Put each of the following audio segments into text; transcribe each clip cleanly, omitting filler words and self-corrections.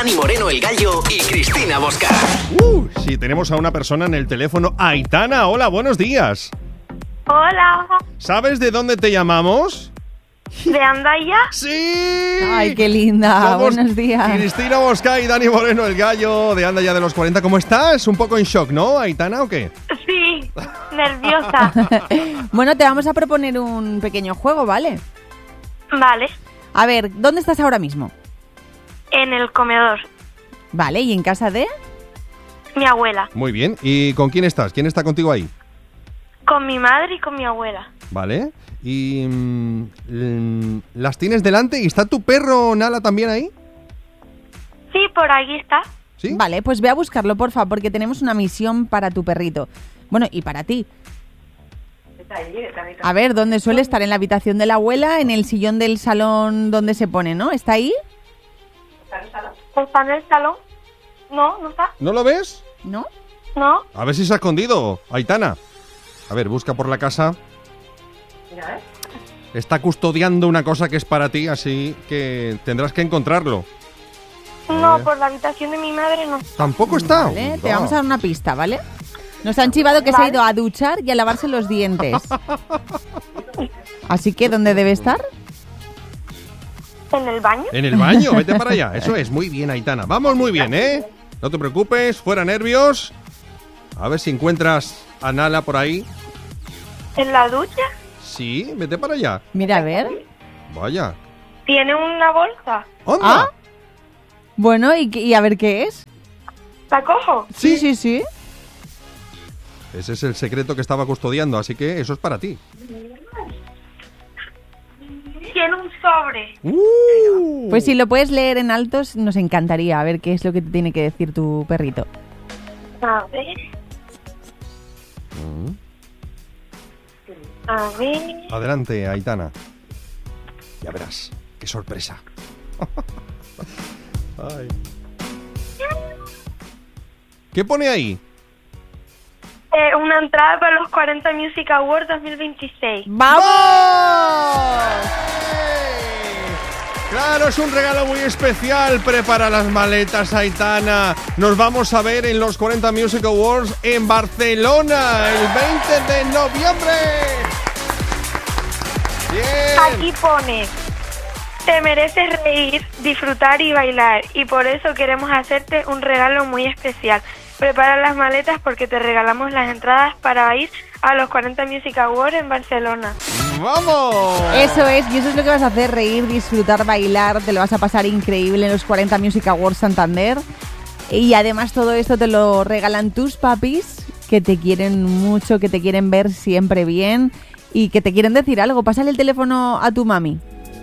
Dani Moreno, el Gallo, y Cristina Bosca. Sí, tenemos a una persona en el teléfono. Aitana, hola, buenos días. Hola. ¿Sabes de dónde te llamamos? ¿De Andaya? ¡Sí! ¡Ay, qué linda! Somos Buenos días. Cristina Bosca y Dani Moreno, el Gallo, de Anda Ya de los 40. ¿Cómo estás? Un poco en shock, ¿no, Aitana, o qué? Sí, nerviosa. Bueno, te vamos a proponer un pequeño juego, ¿vale? Vale, A ver, ¿dónde estás ahora mismo? en el comedor. Vale, ¿y en casa de...? Mi abuela. Muy bien. ¿Y con quién estás? ¿Quién está contigo ahí? Con mi madre y con mi abuela. Vale. ¿Y las tienes delante? ¿Y está tu perro Nala también ahí? Sí, por aquí está. ¿Sí? Vale, pues ve a buscarlo, porfa, porque tenemos una misión para tu perrito. Bueno, y para ti. A ver, ¿dónde suele estar? En la habitación de la abuela, en el sillón del salón donde se pone, ¿no? ¿Está ahí? ¿Está en el salón? No, no está. ¿No lo ves? ¿No? No. A ver si se ha escondido, Aitana. A ver, busca por la casa. Está custodiando una cosa que es para ti, así que tendrás que encontrarlo. No, por la habitación de mi madre no. ¿Tampoco está? Vale, te vamos a dar una pista, ¿vale? Nos han chivado que se ha ido a duchar y a lavarse los dientes. Así que, ¿dónde debe estar? ¿En el baño? En el baño, vete para allá. Eso es, muy bien, Aitana. Vamos muy bien, ¿eh? No te preocupes, fuera nervios. A ver si encuentras a Nala por ahí. ¿En la ducha? Sí, vete para allá. Mira, a ver. Vaya. ¿Tiene una bolsa? ¡Onda! Ah. Bueno, y a ver qué es. ¿La cojo? Sí, sí, sí. Ese es el secreto que estaba custodiando, así que eso es para ti. Tiene un sobre. Pues si lo puedes leer en altos, nos encantaría. A ver qué es lo que te tiene que decir tu perrito. A ver. A ver. Adelante, Aitana. Ya verás, qué sorpresa. Ay. ¿Qué pone ahí? Una entrada para los 40 Music Awards 2026. ¡Vamos! Claro, es un regalo muy especial. Prepara las maletas, Aitana. Nos vamos a ver en los 40 Music Awards en Barcelona el 20 de noviembre. Bien. Aquí pone: te mereces reír, disfrutar y bailar, y por eso queremos hacerte un regalo muy especial. Prepara las maletas porque te regalamos las entradas para ir a los 40 Music Awards en Barcelona. ¡Vamos! Eso es, y eso es lo que vas a hacer, reír, disfrutar, bailar, te lo vas a pasar increíble en los 40 Music Awards Santander. Y además todo esto te lo regalan tus papis, que te quieren mucho, que te quieren ver siempre bien y que te quieren decir algo. Pásale el teléfono a tu mami.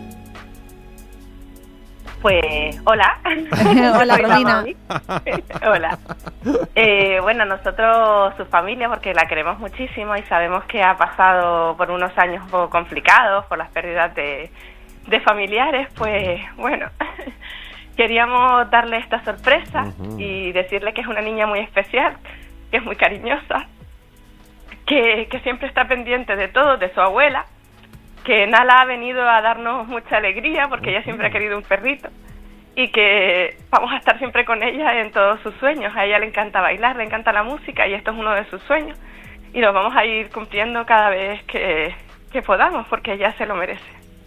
Pues, hola. Hola, Soy la Romina. mami. Hola. Bueno, nosotros, su familia, porque la queremos muchísimo y sabemos que ha pasado por unos años un poco complicados por las pérdidas de familiares, pues, bueno, queríamos darle esta sorpresa y decirle que es una niña muy especial, que es muy cariñosa, que siempre está pendiente de todo, de su abuela, que Nala ha venido a darnos mucha alegría porque ella siempre ha querido un perrito y que vamos a estar siempre con ella en todos sus sueños. A ella le encanta bailar, le encanta la música y esto es uno de sus sueños y lo vamos a ir cumpliendo cada vez que podamos porque ella se lo merece.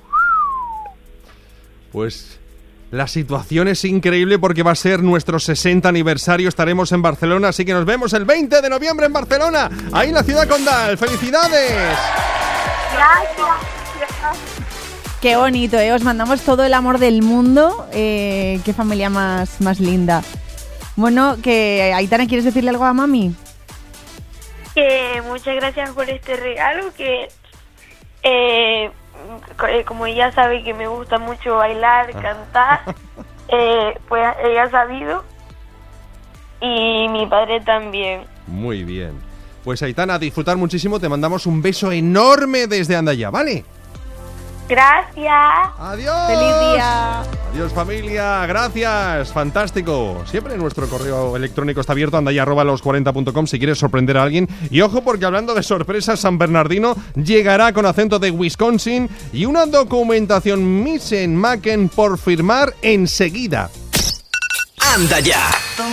Pues la situación es increíble porque va a ser nuestro 60 aniversario. Estaremos en Barcelona, así que nos vemos el 20 de noviembre en Barcelona, ahí en la ciudad condal. ¡Felicidades! Gracias. Qué bonito, ¿eh? Os mandamos todo el amor del mundo. Qué familia más linda. Bueno, que Aitana, ¿quieres decirle algo a mami? Que muchas gracias por este regalo, que como ella sabe que me gusta mucho bailar, cantar, pues ella ha sabido, y mi padre también. Muy bien. Pues Aitana, a disfrutar muchísimo. Te mandamos un beso enorme desde Andaya, ¿vale? Gracias. ¡Adiós! ¡Feliz día! Adiós, familia. Gracias. Fantástico. Siempre nuestro correo electrónico está abierto, andaya@los40.com, si quieres sorprender a alguien. Y ojo, porque hablando de sorpresas, San Bernardino llegará con acento de Wisconsin y una documentación Misen Maken por firmar enseguida. Anda ya.